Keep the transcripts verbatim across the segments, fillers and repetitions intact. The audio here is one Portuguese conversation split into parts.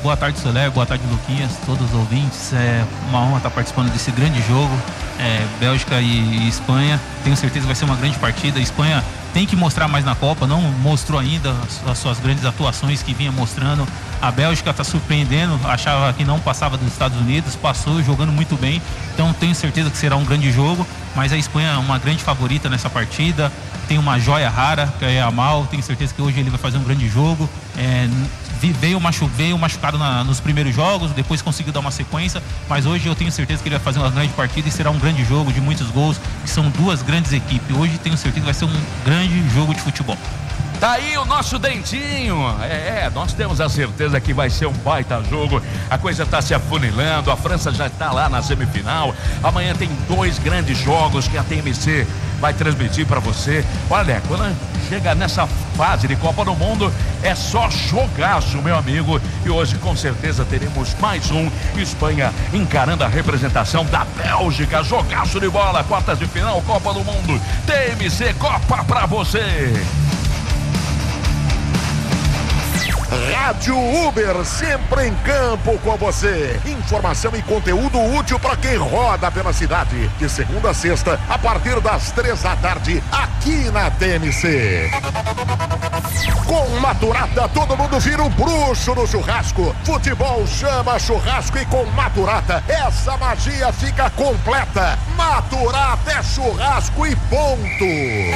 boa tarde, Soler, boa tarde, Luquinhas, todos os ouvintes. É uma honra estar participando desse grande jogo. É, Bélgica e Espanha, tenho certeza que vai ser uma grande partida. A Espanha tem que mostrar mais na Copa, não mostrou ainda as, as suas grandes atuações que vinha mostrando. A Bélgica está surpreendendo, achava que não passava dos Estados Unidos, passou jogando muito bem, então tenho certeza que será um grande jogo. Mas a Espanha é uma grande favorita nessa partida, tem uma joia rara, que é Yamal, tenho certeza que hoje ele vai fazer um grande jogo. É, veio, machu, veio machucado na, nos primeiros jogos, depois conseguiu dar uma sequência, mas hoje eu tenho certeza que ele vai fazer uma grande partida e será um grande jogo de muitos gols, que são duas grandes equipes. Hoje tenho certeza que vai ser um grande jogo de futebol. Tá aí o nosso Dentinho. É, nós temos a certeza que vai ser um baita jogo. A coisa tá se afunilando, a França já tá lá na semifinal. Amanhã tem dois grandes jogos que a T M C vai transmitir para você. Olha, quando chega nessa fase de Copa do Mundo, é só jogaço, meu amigo. E hoje com certeza teremos mais um. Espanha encarando a representação da Bélgica. Jogaço de bola, quartas de final, Copa do Mundo. T M C Copa pra você. Rádio Uber, sempre em campo com você. Informação e conteúdo útil para quem roda pela cidade. De segunda a sexta, a partir das três da tarde, aqui na T M C. Com Maturata, todo mundo vira um bruxo no churrasco. Futebol chama churrasco e com Maturata, essa magia fica completa. Maturata é churrasco e ponto.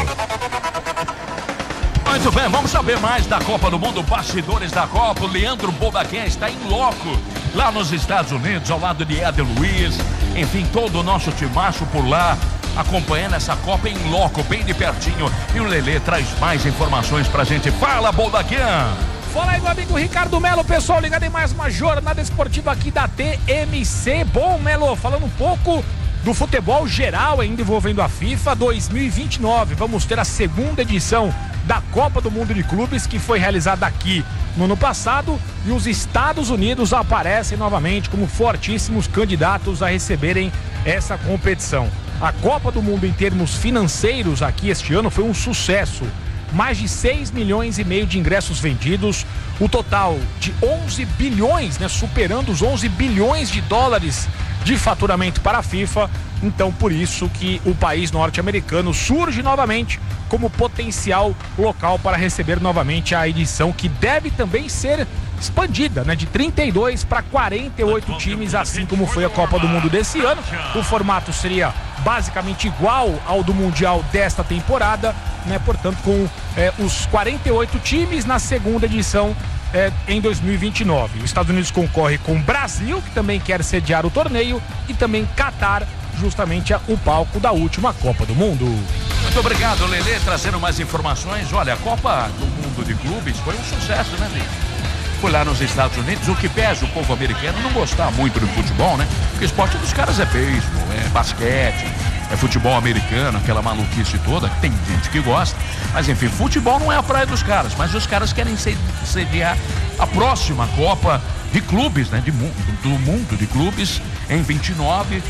Muito bem, vamos saber mais da Copa do Mundo, bastidores da Copa. O Leandro Bobaquém está em loco lá nos Estados Unidos, ao lado de Éder Luiz. Enfim, todo o nosso timaço por lá, acompanhando essa Copa em loco, bem de pertinho. E o Lelê traz mais informações pra gente. Fala, Bobaquém! Fala aí, meu amigo Ricardo Melo, pessoal, ligado em mais uma jornada esportiva aqui da T M C. Bom, Melo, falando um pouco do futebol geral ainda envolvendo a FIFA dois mil e vinte e nove. Vamos ter a segunda edição da Copa do Mundo de Clubes, que foi realizada aqui no ano passado, e os Estados Unidos aparecem novamente como fortíssimos candidatos a receberem essa competição. A Copa do Mundo em termos financeiros aqui este ano foi um sucesso. Mais de seis milhões e meio de ingressos vendidos, o total de onze bilhões, né, superando os onze bilhões de dólares de faturamento para a FIFA. Então, por isso que o país norte-americano surge novamente como potencial local para receber novamente a edição, que deve também ser expandida, né, de trinta e dois para quarenta e oito times, assim como foi a Copa do Mundo desse ano. O formato seria basicamente igual ao do Mundial desta temporada, né, portanto com é, os quarenta e oito times na segunda edição é, em dois mil e vinte e nove. Os Estados Unidos concorre com o Brasil, que também quer sediar o torneio, e também Catar, justamente o palco da última Copa do Mundo. Muito obrigado, Lelê, trazendo mais informações. Olha, a Copa do Mundo de Clubes foi um sucesso, né, gente? Foi lá nos Estados Unidos, o que pesa o povo americano não gostar muito do futebol, né? Porque o esporte dos caras é beisebol, é basquete, é futebol americano, aquela maluquice toda, que tem gente que gosta. Mas enfim, futebol não é a praia dos caras, mas os caras querem sediar a próxima Copa de Clubes, né? De mundo, do mundo de clubes em vinte e nove.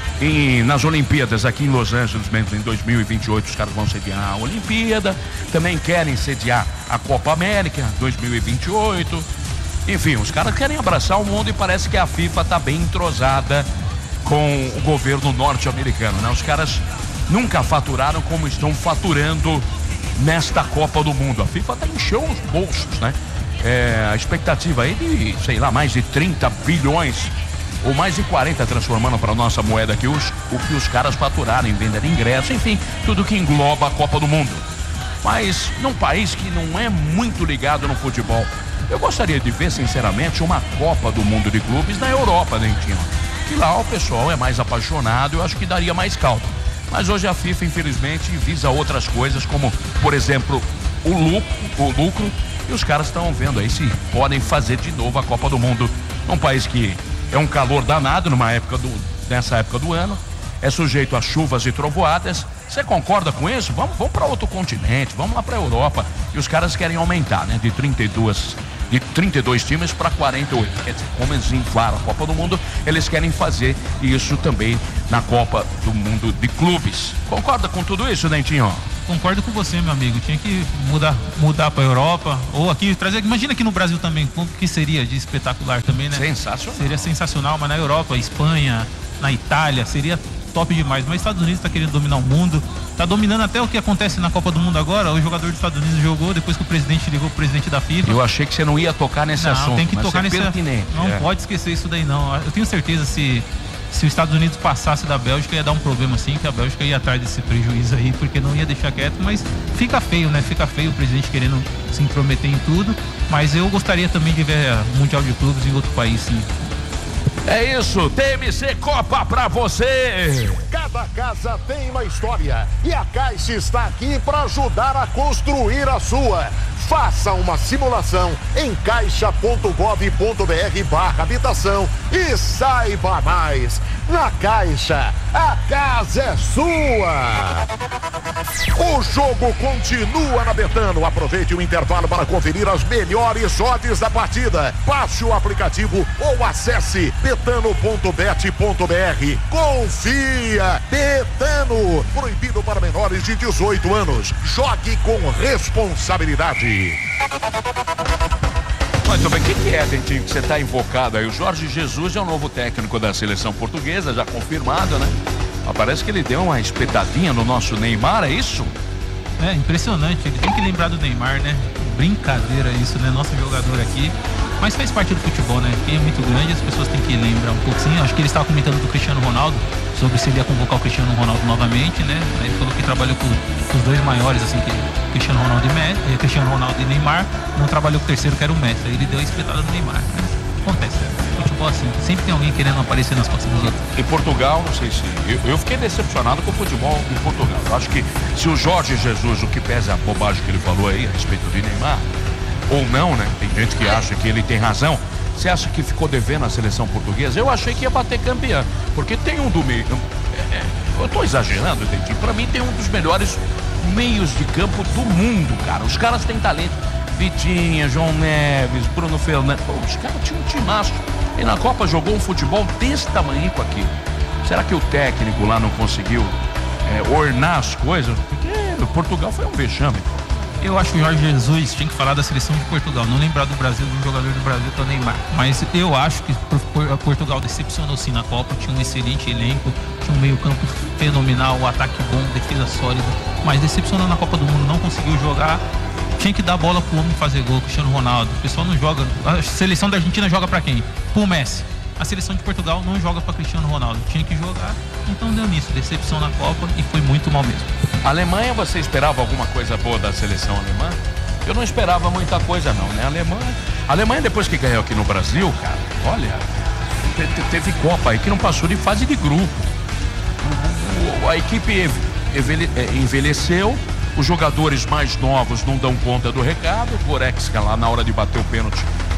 E nas Olimpíadas aqui em Los Angeles, mesmo em dois mil e vinte e oito, os caras vão sediar a Olimpíada. Também querem sediar a Copa América dois mil e vinte e oito. Enfim, os caras querem abraçar o mundo, e parece que a FIFA está bem entrosada com o governo norte-americano, né? Os caras nunca faturaram como estão faturando nesta Copa do Mundo. A FIFA está enchendo os bolsos, né? É, a expectativa aí de, sei lá, mais de trinta bilhões ou mais de quarenta, transformando para a nossa moeda aqui os, o que os caras faturaram em venda de ingresso, enfim, tudo que engloba a Copa do Mundo. Mas num país que não é muito ligado no futebol, eu gostaria de ver, sinceramente, uma Copa do Mundo de Clubes na Europa, Dentinho. Que lá o pessoal é mais apaixonado, eu acho que daria mais caldo. Mas hoje a FIFA, infelizmente, visa outras coisas, como, por exemplo, o lucro, o lucro, e os caras estão vendo aí se podem fazer de novo a Copa do Mundo num país que é um calor danado numa época do, nessa época do ano, é sujeito a chuvas e trovoadas. Você concorda com isso? Vamos, vamos para outro continente, vamos lá para a Europa. E os caras querem aumentar, né? De trinta e dois, de trinta e dois times para quarenta e oito. Quer dizer, como eles inflaram a Copa do Mundo, eles querem fazer isso também na Copa do Mundo de Clubes. Concorda com tudo isso, Dentinho? concordo com você, meu amigo. Tinha que mudar, mudar para a Europa ou aqui trazer. Imagina aqui no Brasil também, como que seria de espetacular também, né? Sensacional. Seria sensacional, mas na Europa, Espanha, na Itália, seria top demais. Mas os Estados Unidos está querendo dominar o mundo, está dominando até o que acontece na Copa do Mundo agora. O jogador dos Estados Unidos jogou depois que o presidente ligou pro presidente da FIFA. Eu achei que você não ia tocar nesse não, assunto. Tem que mas tocar é nesse pertinente. Não é. pode esquecer isso daí, não. Eu tenho certeza se se os Estados Unidos passasse da Bélgica ia dar um problema assim, que a Bélgica ia atrás desse prejuízo aí, porque não ia deixar quieto, mas fica feio, né? Fica feio o presidente querendo se intrometer em tudo, mas eu gostaria também de ver Mundial de Clubes em outro país, sim. É isso, T M C Copa pra você. Cada casa tem uma história e a Caixa está aqui para ajudar a construir a sua. Faça uma simulação em caixa ponto gov ponto br barra habitação e saiba mais. Na Caixa, a casa é sua. O jogo continua na Betano. Aproveite o intervalo para conferir as melhores odds da partida. Baixe o aplicativo ou acesse betano ponto bet ponto br. Confia, Betano. Proibido para menores de dezoito anos. Jogue com responsabilidade. Muito bem, o que, que é, Dentinho, que você está invocado aí? O Jorge Jesus é o novo técnico da seleção portuguesa, já confirmado, né? Mas parece que ele deu uma espetadinha no nosso Neymar, é isso? É, impressionante, ele tem que lembrar do Neymar, né? Brincadeira isso, né? Nosso jogador aqui. Mas faz parte do futebol, né? Que é muito grande, as pessoas têm que lembrar um pouquinho. Acho que ele estava comentando do Cristiano Ronaldo, sobre se ele ia convocar o Cristiano Ronaldo novamente, né? Aí ele falou que trabalhou com, com os dois maiores, assim, que Cristiano Ronaldo e Messi, Cristiano Ronaldo e Neymar, não trabalhou com o terceiro, que era o Messi. Aí ele deu a espetada no Neymar. Mas acontece, né? Futebol assim, sempre tem alguém querendo aparecer nas costas dos outros. Em Portugal, não sei se... Eu, eu fiquei decepcionado com o futebol em Portugal. Eu acho que se o Jorge Jesus, o que pesa a bobagem que ele falou aí a respeito de Neymar, ou não, né? Tem gente que acha que ele tem razão. Você acha que ficou devendo a seleção portuguesa? Eu achei que ia bater campeã, porque tem um do meio... É, é, eu tô exagerando, Dentinho. Pra mim tem um dos melhores meios de campo do mundo, cara. Os caras têm talento. Vitinha, João Neves, Bruno Fernandes. Pô, os caras tinham um timaço. E na Copa jogou um futebol desse tamanho com aqui. Será que o técnico lá não conseguiu é, ornar as coisas? Porque Portugal foi um vexame. Eu acho que o Jorge Jesus tinha que falar da seleção de Portugal, não lembrar do Brasil, do jogador do Brasil, que é o Neymar. Mas eu acho que Portugal decepcionou sim na Copa, tinha um excelente elenco, tinha um meio campo fenomenal, um ataque bom, defesa sólida, mas decepcionou na Copa do Mundo, não conseguiu jogar. Tinha que dar bola pro homem fazer gol, Cristiano Ronaldo. O pessoal não joga. A seleção da Argentina joga pra quem? Pro Messi. A seleção de Portugal não joga pra Cristiano Ronaldo. Tinha que jogar, então deu nisso. Decepção na Copa e foi muito mal mesmo. A Alemanha, você esperava alguma coisa boa da seleção alemã? Eu não esperava muita coisa não, né? A Alemanha, a Alemanha depois que ganhou aqui no Brasil, cara, olha, te, te, teve Copa aí que não passou de fase de grupo. O, a equipe envelheceu. Os jogadores mais novos não dão conta do recado. O Goretzka lá na hora de bater o pênalti.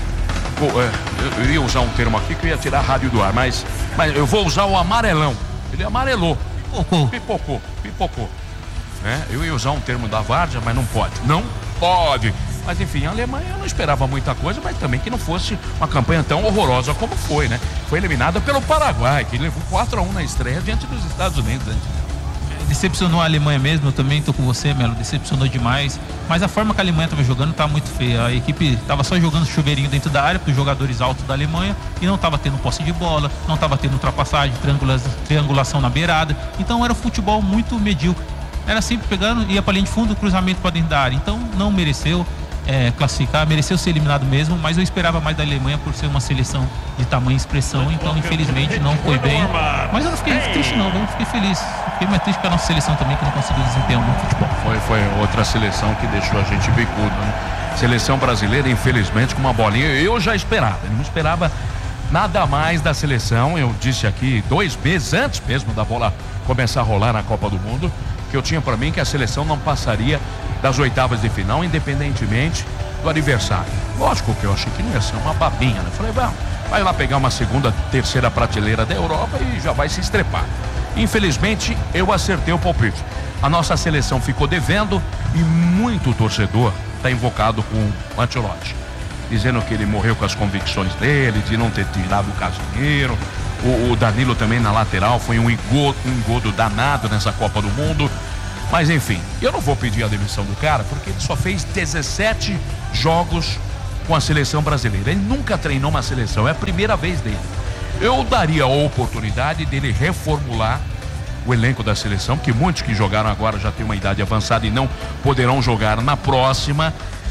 Eu ia usar um termo aqui que eu ia tirar a rádio do ar, mas, mas eu vou usar o amarelão. Ele amarelou. Pipocou. Pipocou, pipocou. É, eu ia usar um termo da várzea, mas não pode. Não pode. Mas enfim, a Alemanha eu não esperava muita coisa, mas também que não fosse uma campanha tão horrorosa como foi, né? Foi eliminada pelo Paraguai, que levou quatro a um na estreia diante dos Estados Unidos, né? Decepcionou a Alemanha mesmo, eu também tô com você, Melo, decepcionou demais, mas a forma que a Alemanha tava jogando tá muito feia. A equipe tava só jogando chuveirinho dentro da área para os jogadores altos da Alemanha e não tava tendo posse de bola, não tava tendo ultrapassagem, triangulação na beirada, então era um futebol muito medíocre, era sempre pegando, ia pra linha de fundo, cruzamento para dentro da área, então não mereceu é, classificar, mereceu ser eliminado mesmo, mas eu esperava mais da Alemanha por ser uma seleção de tamanho e expressão, então infelizmente não foi bem, mas eu não fiquei triste não, eu fiquei feliz, fiquei mais triste com a nossa seleção também, que não conseguiu desempenhar um bom futebol. Foi, foi outra seleção que deixou a gente bicudo, né? Seleção brasileira, infelizmente, com uma bolinha, eu já esperava, eu não esperava nada mais da seleção, eu disse aqui dois meses antes mesmo da bola começar a rolar na Copa do Mundo, que eu tinha para mim que a seleção não passaria das oitavas de final, independentemente do adversário. Lógico que eu achei que não ia ser uma babinha, né? Falei, bom, vai lá pegar uma segunda, terceira prateleira da Europa e já vai se estrepar. Infelizmente, eu acertei o palpite. A nossa seleção ficou devendo e muito torcedor está invocado com o Ancelotti, dizendo que ele morreu com as convicções dele, de não ter tirado o Casemiro. O, o Danilo também na lateral foi um engodo, um engodo danado nessa Copa do Mundo. Mas enfim, eu não vou pedir a demissão do cara, porque ele só fez dezessete jogos com a seleção brasileira. Ele nunca treinou uma seleção, é a primeira vez dele. Eu daria a oportunidade dele reformular o elenco da seleção, porque muitos que jogaram agora já têm uma idade avançada e não poderão jogar na próxima,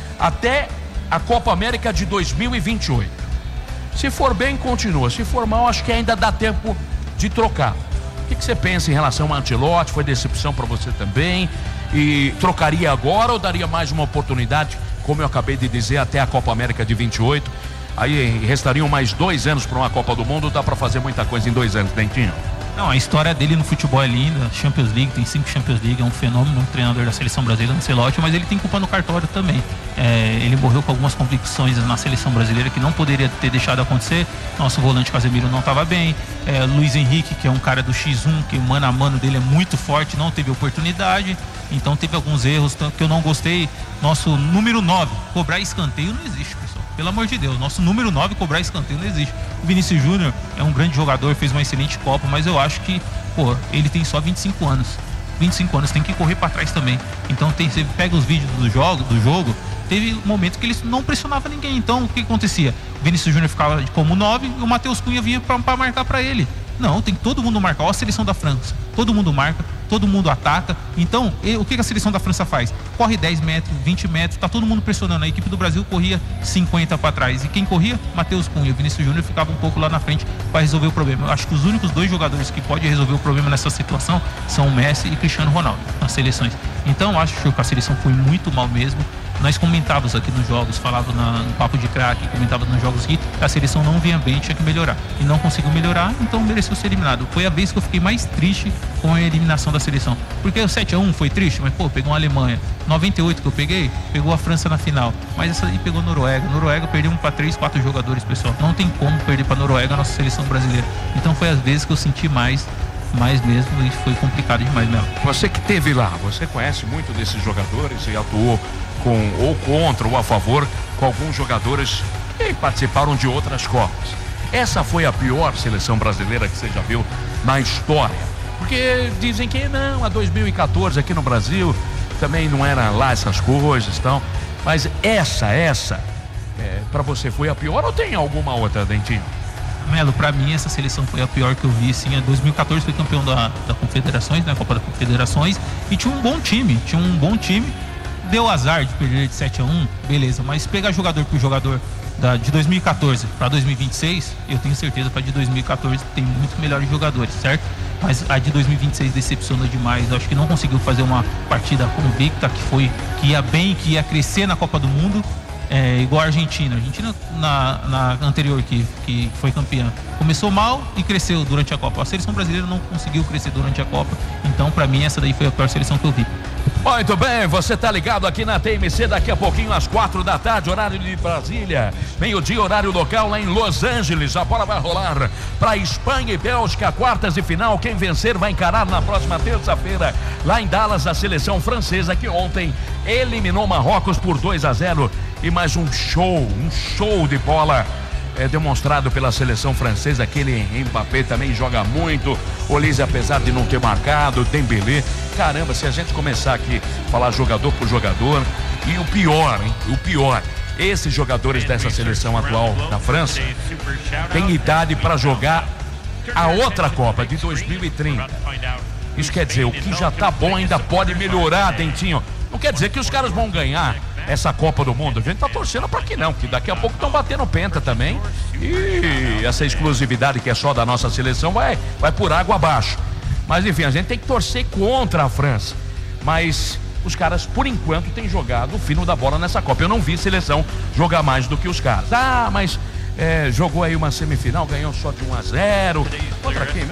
até a Copa América de dois mil e vinte e oito. Se for bem, continua. Se for mal, acho que ainda dá tempo de trocar. O que, que você pensa em relação a Ancelotti? Foi decepção para você também? E trocaria agora ou daria mais uma oportunidade, como eu acabei de dizer, até a Copa América de vinte e oito? Aí restariam mais dois anos para uma Copa do Mundo. Dá para fazer muita coisa em dois anos, Dentinho? Não, a história dele no futebol é linda. Champions League, tem cinco Champions League, é um fenômeno, um treinador da seleção brasileira, Ancelotti, mas ele tem culpa no cartório também. É, ele morreu com algumas convicções na seleção brasileira que não poderia ter deixado acontecer. Nosso volante Casemiro não estava bem. É, Luiz Henrique, que é um cara do xis um, que o mano a mano dele é muito forte, não teve oportunidade. Então teve alguns erros que eu não gostei. Nosso número nove, cobrar escanteio não existe, pessoal. Pelo amor de Deus, nosso número nove, cobrar escanteio não existe. O Vinícius Júnior é um grande jogador, fez uma excelente Copa, mas eu acho que, pô, ele tem só vinte e cinco anos. vinte e cinco anos, tem que correr para trás também. Então tem, você pega os vídeos do jogo, do jogo, teve momentos que ele não pressionava ninguém. Então o que acontecia? O Vinícius Júnior ficava como nove e o Matheus Cunha vinha para marcar para ele. Não, tem que todo mundo marcar. Olha a seleção da França, todo mundo marca, todo mundo ataca. Então, e, o que a seleção da França faz? Corre dez metros, vinte metros, tá todo mundo pressionando. A equipe do Brasil corria cinquenta para trás. E quem corria? Matheus Cunha. O Vinícius Júnior ficava um pouco lá na frente para resolver o problema. Eu acho que os únicos dois jogadores que podem resolver o problema nessa situação são o Messi e Cristiano Ronaldo, nas seleções. Então, eu acho que a seleção foi muito mal mesmo. Nós comentávamos aqui nos jogos, falava na, no Papo de Craque, comentava nos jogos que a seleção não vinha bem, tinha que melhorar. E não conseguiu melhorar, então mereceu ser eliminado. Foi a vez que eu fiquei mais triste com a eliminação da seleção. Porque o sete a um foi triste, mas pô, pegou a Alemanha. noventa e oito que eu peguei, pegou a França na final. Mas essa aí pegou a Noruega. Noruega perdemos para três, quatro jogadores, pessoal. Não tem como perder para a Noruega a nossa seleção brasileira. Então foi as vezes que eu senti mais, mais mesmo, e foi complicado demais mesmo. Você que esteve lá, você conhece muito desses jogadores e atuou com, ou contra ou a favor com alguns jogadores que participaram de outras Copas. Essa foi a pior seleção brasileira que você já viu na história? Porque dizem que não, a dois mil e quatorze aqui no Brasil também não era lá essas coisas e tal. Mas essa, essa, é, para você foi a pior ou tem alguma outra, Dentinho? Melo, pra mim essa seleção foi a pior que eu vi, sim. Em dois mil e quatorze foi campeão da, da Confederações, né? Copa da Confederações, e tinha um bom time, tinha um bom time. Deu azar de perder de sete a um, beleza, mas pegar jogador por jogador da, de dois mil e quatorze para dois mil e vinte e seis, eu tenho certeza que a de dois mil e quatorze tem muito melhores jogadores, certo? Mas a de dois mil e vinte e seis decepcionou demais. Eu acho que não conseguiu fazer uma partida convicta, que foi, que ia bem, que ia crescer na Copa do Mundo. É, igual a Argentina. A Argentina na, na anterior que, que foi campeã começou mal e cresceu durante a Copa. A seleção brasileira não conseguiu crescer durante a Copa. Então, pra mim, essa daí foi a pior seleção que eu vi. Muito bem, você tá ligado aqui na T M C, daqui a pouquinho às quatro da tarde, horário de Brasília, meio-dia, horário local lá em Los Angeles. A bola vai rolar para Espanha e Bélgica, quartas de final. Quem vencer vai encarar na próxima terça-feira lá em Dallas a seleção francesa, que ontem eliminou Marrocos por dois a zero. E mais um show, um show de bola é demonstrado pela seleção francesa. Aquele Mbappé também joga muito. Olise, apesar de não ter marcado, Dembélé. Caramba, se a gente começar aqui a falar jogador por jogador, e o pior, hein? O pior, esses jogadores dessa seleção atual da França têm idade para jogar a outra Copa de dois mil e trinta. Isso quer dizer, o que já tá bom ainda pode melhorar, Dentinho. Não quer dizer que os caras vão ganhar essa Copa do Mundo. A gente tá torcendo para que não, que daqui a pouco estão batendo penta também. E essa exclusividade que é só da nossa seleção vai, vai por água abaixo. Mas enfim, a gente tem que torcer contra a França. Mas os caras, por enquanto, têm jogado o fino da bola nessa Copa. Eu não vi seleção jogar mais do que os caras. Ah, mas é, jogou aí uma semifinal, ganhou só de um a zero. Contra quem?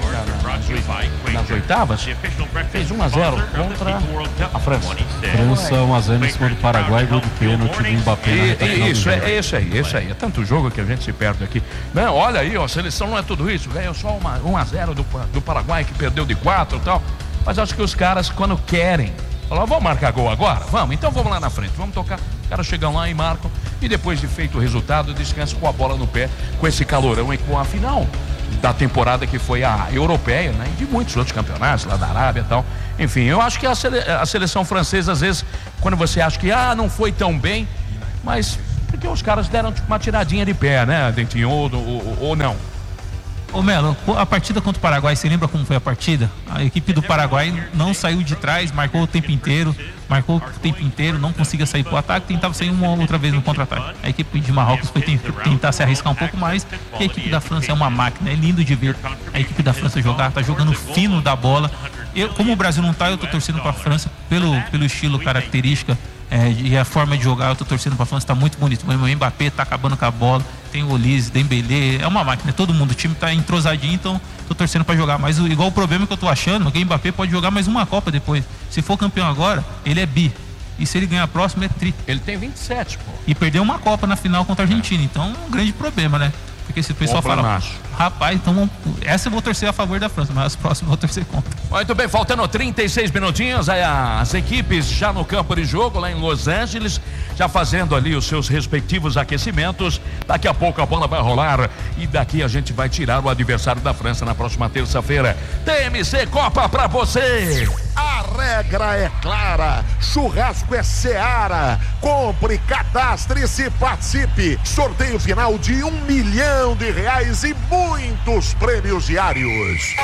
Nas, nas oitavas? Fez um a zero contra a França. França um a zero em cima do Paraguai, gol de pênalti do Mbappé na reta final. Isso, é, é isso aí, isso aí. É tanto jogo que a gente se perde aqui. Não, olha aí, ó, a seleção não é tudo isso. Ganhou só uma, um a zero do, do Paraguai, que perdeu de quatro e tal. Mas acho que os caras, quando querem, falam, vamos marcar gol agora? Vamos, então vamos lá na frente, vamos tocar. Os caras chegam lá e marcam. E depois de feito o resultado, descansam com a bola no pé, com esse calorão e com a final da temporada que foi a europeia, né? E de muitos outros campeonatos lá da Arábia e tal. Enfim, eu acho que a, sele, a seleção francesa, às vezes, quando você acha que ah, não foi tão bem, mas porque os caras deram tipo, uma tiradinha de pé, né, Dentinho, ou, ou, ou não. Ô Melo, a partida contra o Paraguai, você lembra como foi a partida? A equipe do Paraguai não saiu de trás, marcou o tempo inteiro, marcou o tempo inteiro, não conseguia sair pro ataque, tentava sair uma outra vez no contra-ataque. A equipe de Marrocos foi tentar se arriscar um pouco mais, e a equipe da França é uma máquina, é lindo de ver a equipe da França jogar, tá jogando fino da bola. Eu, como o Brasil não tá, eu tô torcendo pra França pelo, pelo estilo, característica é, e a forma de jogar, eu tô torcendo pra França, tá muito bonito. O Mbappé tá acabando com a bola, tem o Olise, Dembélé, é uma máquina, todo mundo, o time tá entrosadinho, então tô torcendo pra jogar. Mas o, igual o problema que eu tô achando, é que o Mbappé pode jogar mais uma Copa depois. Se for campeão agora, ele é bi. E se ele ganhar a próxima, é tri. Ele tem vinte e sete, pô. E perdeu uma Copa na final contra a Argentina, então é um grande problema, né? Porque se o pessoal fala, rapaz, então essa eu vou torcer a favor da França, mas as próximas eu vou torcer contra. Muito bem, faltando trinta e seis minutinhos, aí as equipes já no campo de jogo, lá em Los Angeles, já fazendo ali os seus respectivos aquecimentos. Daqui a pouco a bola vai rolar e daqui a gente vai tirar o adversário da França na próxima terça-feira. T M C Copa pra você! A regra é clara, churrasco é Seara. Compre, cadastre-se, participe. Sorteio final de um milhão de reais e muitos prêmios diários.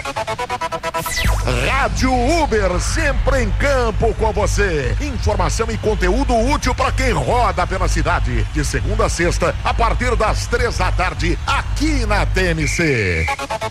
Rádio Uber, sempre em campo com você. Informação e conteúdo útil para quem roda pela cidade. De segunda a sexta, a partir das três da tarde, aqui na T M C.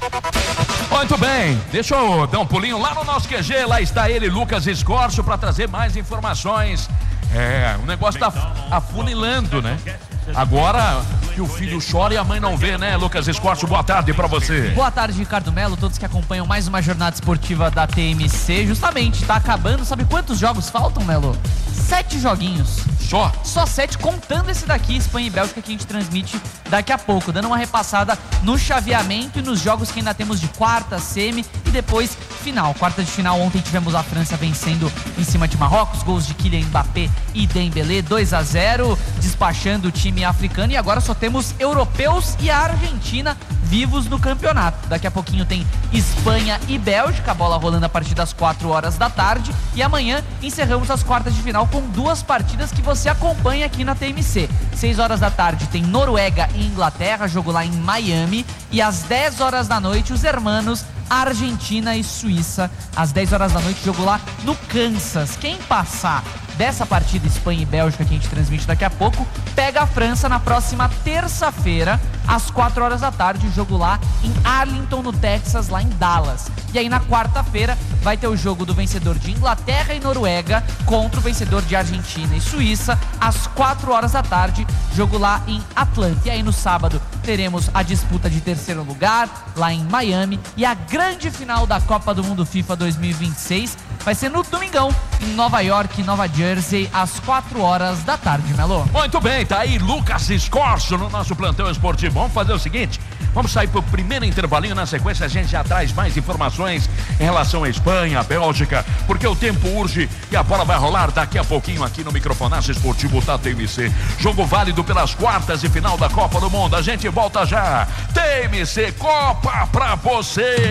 Muito bem, deixa eu dar um pulinho lá no nosso Q G, lá está ele, Lucas Escorcio, para trazer mais informações. É, o negócio tá afunilando, né? Agora que o filho chora e a mãe não vê, né, Lucas Escorcio? Boa tarde pra você. Boa tarde, Ricardo Melo, todos que acompanham mais uma jornada esportiva da T M C. Justamente, tá acabando, sabe quantos jogos faltam, Melo? Sete joguinhos. Só? Só sete, contando esse daqui, Espanha e Bélgica, que a gente transmite daqui a pouco, dando uma repassada no chaveamento e nos jogos que ainda temos de quarta, semi e depois final. Quarta de final, ontem tivemos a França vencendo em cima de Marrocos, gols de Kylian Mbappé e Dembélé, dois a zero, despachando o time africano, e agora só temos europeus e a Argentina vivos no campeonato. Daqui a pouquinho tem Espanha e Bélgica, a bola rolando a partir das quatro horas da tarde, e amanhã encerramos as quartas de final com duas partidas que você acompanha aqui na T M C. seis horas da tarde tem Noruega e Inglaterra, jogo lá em Miami, e às dez horas da noite os hermanos Argentina e Suíça, às dez horas da noite, jogo lá no Kansas. Quem passar dessa partida Espanha e Bélgica que a gente transmite daqui a pouco, pega a França na próxima terça-feira, às quatro horas da tarde, jogo lá em Arlington, no Texas, lá em Dallas. E aí na quarta-feira vai ter o jogo do vencedor de Inglaterra e Noruega contra o vencedor de Argentina e Suíça, às quatro horas da tarde, jogo lá em Atlanta. E aí no sábado teremos a disputa de terceiro lugar lá em Miami, e a grande final da Copa do Mundo FIFA dois mil e vinte e seis vai ser no domingão em Nova York, Nova Jersey, às quatro horas da tarde, Melo. Muito bem, tá aí Lucas Escorcio no nosso plantão esportivo. Vamos fazer o seguinte, vamos sair pro primeiro intervalinho, na sequência a gente já traz mais informações em relação à Espanha, à Bélgica, porque o tempo urge e a bola vai rolar daqui a pouquinho aqui no microfonaço esportivo da T M C. Jogo válido pelas quartas de final da Copa do Mundo. A gente volta já. T M C Copa pra você.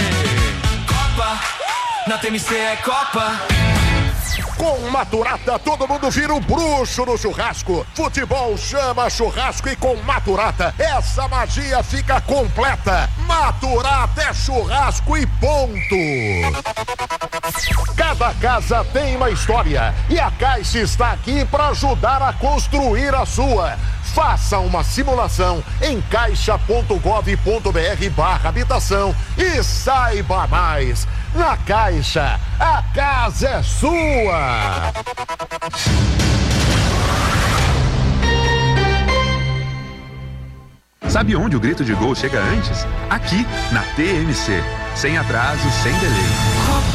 Copa, na T M C é Copa. Com Maturata, todo mundo vira um bruxo no churrasco. Futebol chama churrasco, e com Maturata, essa magia fica completa. Maturata é churrasco e ponto. Cada casa tem uma história, e a Caixa está aqui para ajudar a construir a sua. Faça uma simulação em caixa ponto gov ponto br barra habitação e saiba mais. Na Caixa, a casa é sua. Sabe onde o grito de gol chega antes? Aqui, na T M C. Sem atraso, sem delay.